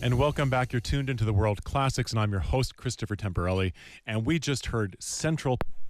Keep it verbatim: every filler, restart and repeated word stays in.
And welcome back. You're tuned into the World Classics, and I'm your host, Christopher Temporelli. And we just heard Central